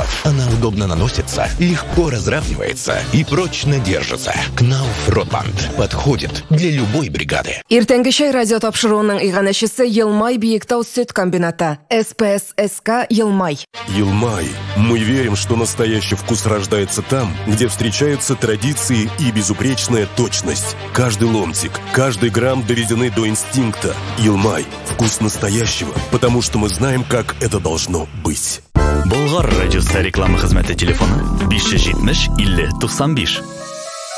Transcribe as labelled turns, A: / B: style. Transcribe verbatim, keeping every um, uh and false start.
A: Она удобно наносится, легко разравнивается и прочно держится. Кнауф Ротбанд подходит для любой бригады.
B: Иртәнге чәй радио тапшыруының иганәчесе Елмай Биектау сөт комбината. эс пэ эс эс ка Елмай.
C: Елмай. Мы верим, что настоящий вкус рождается там, где встречаются традиции и безупречная точность. Каждый ломтик, каждый грамм доведены до инстинкта. Елмай. Вкус настоящего, потому что мы знаем, как это должно быть.
D: Болгар радиосы реклама хезмәте телефоны биш йөз җитмеш илле туксан биш.